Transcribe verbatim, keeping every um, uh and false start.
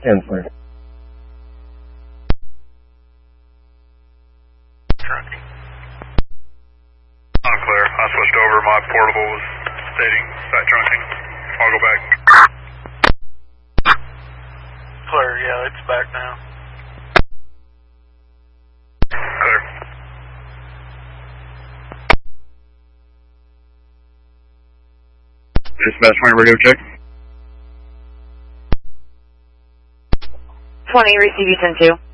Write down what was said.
ten clear. Trunking. Unclear. I switched over. My portable was stating that trunking. I'll go back. Clear, yeah, it's back now. Clear. Dispatch twenty radio check. twenty, receive you ten two.